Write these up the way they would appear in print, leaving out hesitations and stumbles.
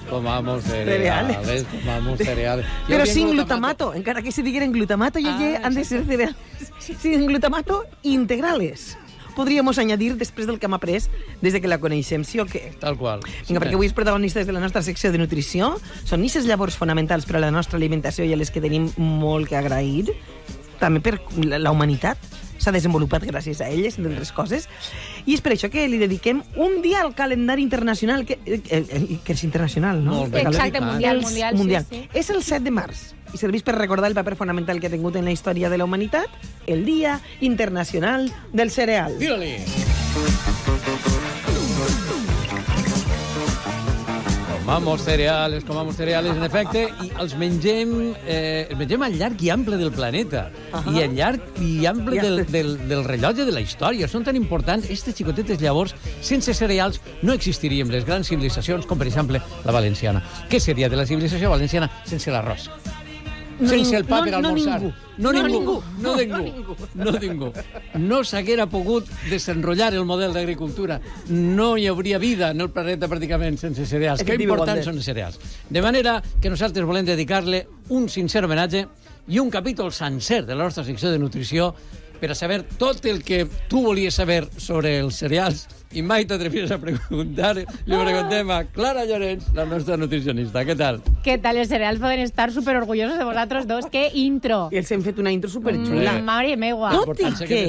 comamos cereales. Però sin glutamato, encara que se digueren glutamato, han de ser cereales sin glutamato integrales. Podríamos añadir després del que hem après des que la coneixem, sí o què? Tal qual. Vinga, perquè avui els protagonistes de la nostra secció de nutrició són aquestes llavors fonamentals per a la nostra alimentació i a les que tenim molt que agrair, també per la humanitat. S'ha desenvolupat gràcies a elles, entre altres coses. I és per això que li dediquem un dia al calendari internacional, que és internacional, no? Exacte, mundial. Sí. És el 7 de març i serveix per recordar el paper fonamental que ha tingut en la història de la humanitat, el Dia Internacional del Cereal. Tira-li! Comamos cereales, en efecte, i els mengem al llarg i ample del planeta, i al llarg i ample del rellotge de la història. Són tan importants, aquestes xicotetes llavors, sense cereals no existiríem les grans civilizacions, com per exemple la valenciana. Què seria de la civilització valenciana sense l'arròs? Sense el pa per almorzar. No ningú. No s'haguera pogut desenrotllar el model d'agricultura. No hi hauria vida en el planeta pràcticament sense cereals. Que importants són els cereals. De manera que nosaltres volem dedicar-li un sincer homenatge i un capítol sencer de la nostra secció de nutrició per a saber tot el que tu volies saber sobre els cereals i mai t'atrevies a preguntar. Li preguntem a Clara Llorens, la nostra nutricionista. Què tal? Què tal? Els cereals poden estar superorgullosos de vosaltres dos. Que intro! I els hem fet una intro superxula. Mare meua. Tot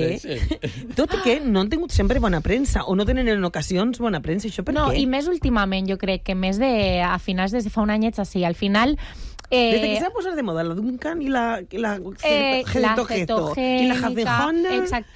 i que no han tingut sempre bona premsa, o no tenen en ocasions bona premsa. Això per què? No, i més últimament, jo crec que més a finals des de fa un anyet així. Al final... Des que s'ha posat de moda la Duncan i la cetogènica i la Havenhona. Exacte.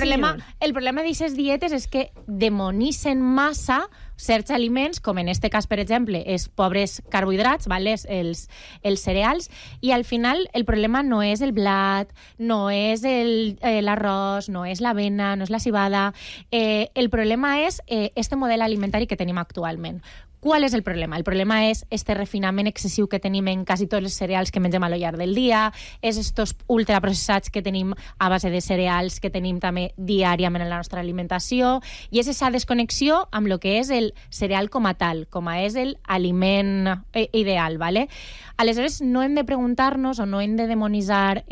El problema d'aquestes dietes és que demonissen massa certs aliments, com en este cas, per exemple, els pobres carbohidrats, els cereals, i al final el problema no és el blat, no és l'arròs, no és l'avena, no és la cibada. El problema és este model alimentari que tenim actualment. ¿Cuál es el problema? El problema és este refinament excessiu que tenim en quasi tots els cereals que mengem a lo llarg del dia, és estos ultraprocessats que tenim a base de cereals que tenim també diàriament en la nostra alimentació, i és aquesta desconnexió amb el que és el cereal com a tal, com a és l'aliment ideal, ¿vale? Aleshores, no hem de preguntar-nos o no hem de demonitzar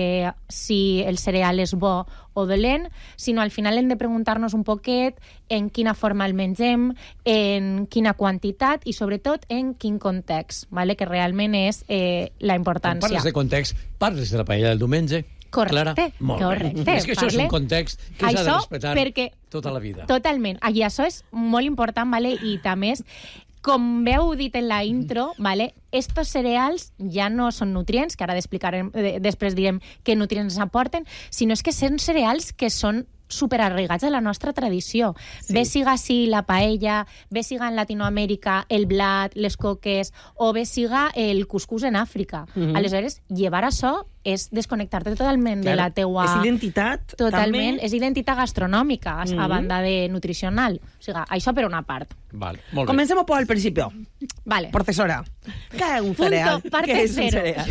si el cereal és bo o dolent, sinó al final hem de preguntar-nos un poquet en quina forma el mengem, en quina quantitat i sobretot en quin context, ¿vale? Que realment és la importància. Quan parles de context, parles de la paella del diumenge. Correcte, Clara? Molt correcte. Bé. És que això és un context que s'ha de respectar tota la vida. Totalment. I això és molt important, ¿vale? I també és, com veu dit en la intro, ¿vale? Estos cereals ja no són nutrients, que ara després direm què nutrients aporten, sinó és que són cereals que són superarraigats a la nostra tradició. Sí. Bé siga així la paella, bé siga en Latinoamèrica el blat, les coques, o bé siga el cuscús en Àfrica. Aleshores, llevar això és desconnectar-te totalment de la teua... És identitat, totalment, és identitat gastronòmica, a banda de nutricional. O sigui, això per una part. Vale, molt bé. Comencem por el principio. Vale. Profesora, ¿qué es un cereal? ¿Qué es un cereal?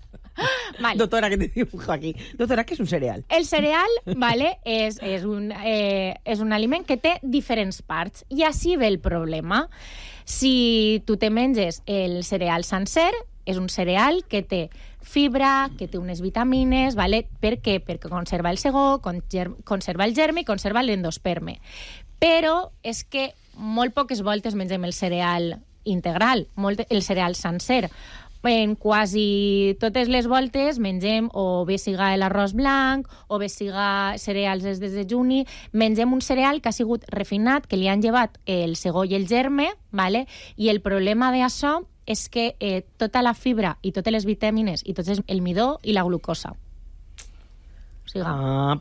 Vale. Doctora, que te dibujo aquí. Doctora, ¿qué es un cereal? El cereal, vale, és un aliment que té diferents parts. I així ve el problema. Si tu te menges el cereal sencer, és un cereal que té fibra, que té unes vitamines, ¿vale? Per què? Perquè conserva el segó, conserva el germe i conserva l'endosperme. Però és que molt poques voltes mengem el cereal integral, el cereal sencer. En quasi totes les voltes mengem o bé siga l'arròs blanc o bé siga cereals des de dejuni, mengem un cereal que ha sigut refinat, que li han llevat el segó i el germe, ¿vale? I el problema d'això és que tota la fibra i totes les vitamines i tot el midó i la glucosa. O sigui,